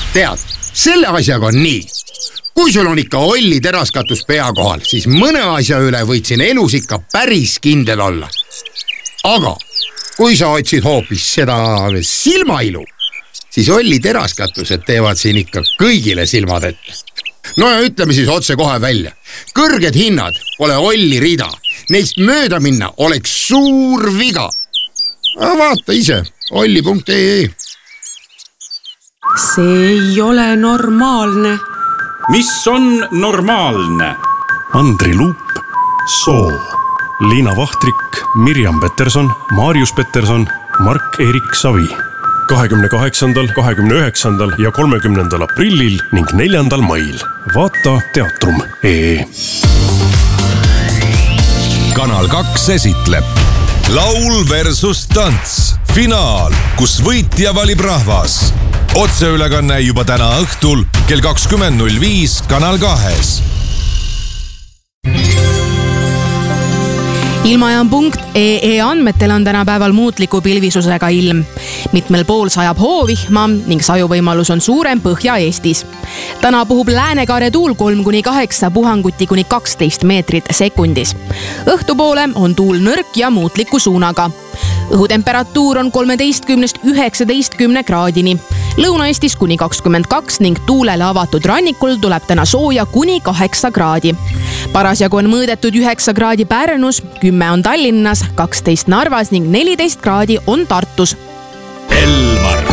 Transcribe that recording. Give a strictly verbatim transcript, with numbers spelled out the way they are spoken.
Tead, selle asjaga on nii. Kui sul on ikka Olli teraskatus pea kohal, siis mõne asja üle võid siin elus ikka päris kindel olla. Aga kui sa otsid hoopis seda silmailu, siis Olli teraskatused teevad siin ikka kõigile silmad ette. No ja ütleme siis otse kohe välja. Kõrged hinnad pole Olli rida. Neist mööda minna oleks suur viga. Vaata ise, olli punkt ee. See ei ole normaalne. Mis on normaalne? Andri Luup, Soo, Liina Vahtrik, Mirjam Peterson, Marius Peterson, Mark-Erik Savi. kahekümne kaheksandal, kahekümne üheksandal ja kolmekümnendal aprillil ning neljandal mail. Vaata teatrum punkt ee. Kanal kaks esitleb Laul versus tants. Finaal, kus võitja valib rahvas. Otseülekanne juba täna õhtul kell kakskümmend null viis Kanal kahes. Ilmajaam punkt ee andmetel on tänapäeval muutliku pilvisusega ilm. Mitmel pool sajab hoovihma ning sajuvõimalus on suurem Põhja-Eestis. Täna puhub läänekaare tuul kolm kuni kaheksa, puhanguti kuni kaksteist meetrit sekundis. Õhtupoole on tuul nõrk ja muutliku suunaga. Õhutemperatuur on kolmeteistkümnest üheksateistkümne kraadini. Lõuna-Eestis kuni kakskümmend kaks ning tuulele avatud rannikul tuleb täna sooja kuni kaheksa kraadi. Parasjagu on mõõdetud üheksa kraadi Pärnus, kümme on Tallinnas, kaksteist Narvas ning neliteist kraadi on Tartus. Elmar